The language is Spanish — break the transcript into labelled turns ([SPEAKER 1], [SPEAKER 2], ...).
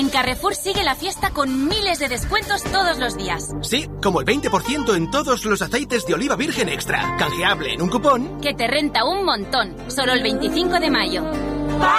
[SPEAKER 1] En Carrefour sigue la fiesta con miles de descuentos todos los días.
[SPEAKER 2] Sí, como el 20% en todos los aceites de oliva virgen extra. Canjeable en un cupón.
[SPEAKER 1] Que te renta un montón. Solo el 25 de mayo.